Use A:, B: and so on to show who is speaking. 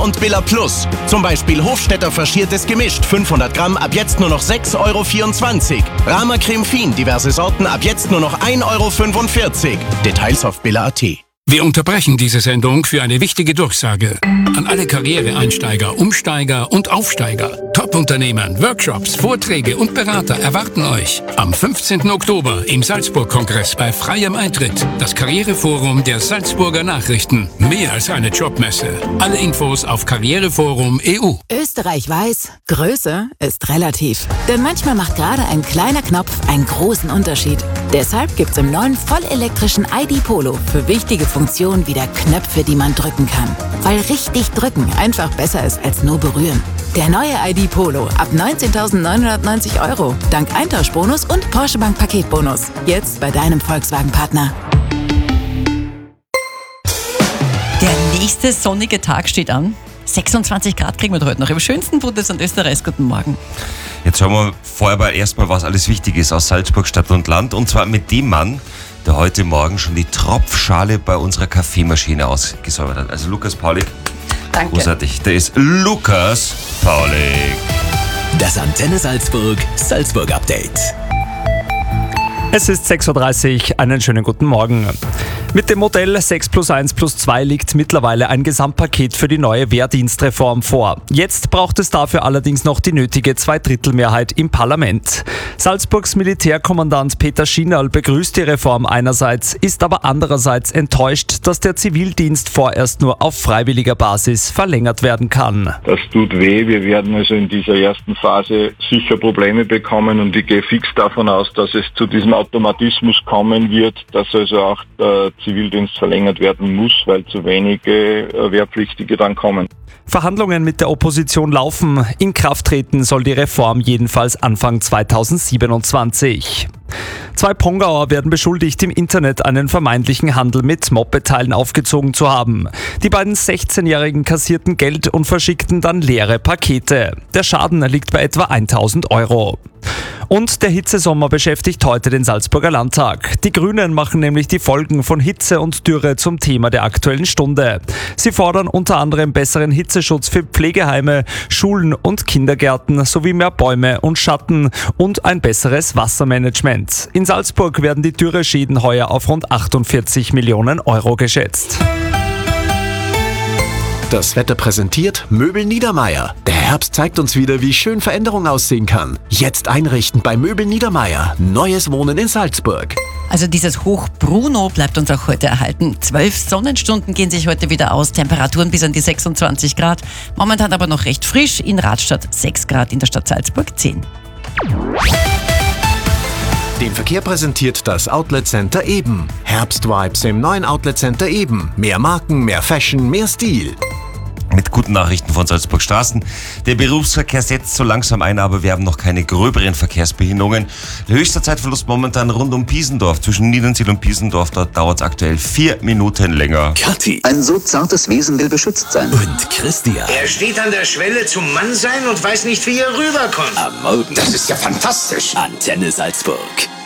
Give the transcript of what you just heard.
A: und Billa Plus. Zum Beispiel Hofstetter faschiertes Gemischt, 500 Gramm, ab jetzt nur noch 6,24 €. Rama Creme Fien, diverse Sorten, ab jetzt nur noch 1,45 €. Details auf billa.at.
B: Wir unterbrechen diese Sendung für eine wichtige Durchsage. An alle Karriereeinsteiger, Umsteiger und Aufsteiger. Top-Unternehmen, Workshops, Vorträge und Berater erwarten euch am 15. Oktober im Salzburg-Kongress bei freiem Eintritt. Das Karriereforum der Salzburger Nachrichten. Mehr als eine Jobmesse. Alle Infos auf Karriereforum.eu.
C: Österreich weiß, Größe ist relativ. Denn manchmal macht gerade ein kleiner Knopf einen großen Unterschied. Deshalb gibt's im neuen vollelektrischen ID Polo für wichtige Funktionen wie der Knöpfe, die man drücken kann. Weil richtig drücken einfach besser ist als nur berühren. Der neue ID Polo ab 19.990 €. Dank Eintauschbonus und Porsche Bank Paketbonus. Jetzt bei deinem Volkswagen-Partner.
D: Der nächste sonnige Tag steht an. 26 Grad kriegen wir heute noch im schönsten Bundesland Österreichs. Guten Morgen.
E: Jetzt schauen wir vorher aber erstmal, was alles wichtig ist aus Salzburg, Stadt und Land. Und zwar mit dem Mann, der heute Morgen schon die Tropfschale bei unserer Kaffeemaschine ausgesäubert hat. Also Lukas Paulik.
D: Danke.
E: Großartig. Der ist Lukas Paulik.
F: Das Antenne Salzburg Update.
G: Es ist 6:30 Uhr, einen schönen guten Morgen. Mit dem Modell 6+1+2 liegt mittlerweile ein Gesamtpaket für die neue Wehrdienstreform vor. Jetzt braucht es dafür allerdings noch die nötige Zweidrittelmehrheit im Parlament. Salzburgs Militärkommandant Peter Schinerl begrüßt die Reform einerseits, ist aber andererseits enttäuscht, dass der Zivildienst vorerst nur auf freiwilliger Basis verlängert werden kann.
H: Das tut weh. Wir werden also in dieser ersten Phase sicher Probleme bekommen und ich gehe fix davon aus, dass es zu diesem Automatismus kommen wird, dass also auch der Zivildienst verlängert werden muss, weil zu wenige Wehrpflichtige dann kommen.
G: Verhandlungen mit der Opposition laufen. In Kraft treten soll die Reform jedenfalls Anfang 2027. 2 Pongauer werden beschuldigt, im Internet einen vermeintlichen Handel mit Mopedteilen aufgezogen zu haben. Die beiden 16-Jährigen kassierten Geld und verschickten dann leere Pakete. Der Schaden liegt bei etwa 1.000 €. Und der Hitzesommer beschäftigt heute den Salzburger Landtag. Die Grünen machen nämlich die Folgen von Hitze und Dürre zum Thema der Aktuellen Stunde. Sie fordern unter anderem besseren Hitzeschutz für Pflegeheime, Schulen und Kindergärten sowie mehr Bäume und Schatten und ein besseres Wassermanagement. In Salzburg werden die Dürreschäden heuer auf rund 48 Millionen € geschätzt.
F: Das Wetter präsentiert Möbel Niedermaier. Der Herbst zeigt uns wieder, wie schön Veränderung aussehen kann. Jetzt einrichten bei Möbel Niedermaier. Neues Wohnen in Salzburg.
D: Also dieses Hoch Bruno bleibt uns auch heute erhalten. 12 Sonnenstunden gehen sich heute wieder aus. Temperaturen bis an die 26 Grad. Momentan aber noch recht frisch. In Radstadt 6 Grad, in der Stadt Salzburg 10.
F: Den Verkehr präsentiert das Outlet Center Eben. Herbstvibes im neuen Outlet Center Eben. Mehr Marken, mehr Fashion, mehr Stil.
E: Mit guten Nachrichten von Salzburg Straßen. Der Berufsverkehr setzt so langsam ein, aber wir haben noch keine gröberen Verkehrsbehinderungen. Der höchste Zeitverlust momentan rund um Piesendorf. Zwischen Niedernsiel und Piesendorf, dort dauert es aktuell 4 Minuten länger.
F: Kathi.
I: Ein so zartes Wesen will beschützt sein.
F: Und Christian.
J: Er steht an der Schwelle zum Mannsein und weiß nicht, wie er rüberkommt.
F: Am Morgen. Das ist ja fantastisch. Antenne Salzburg.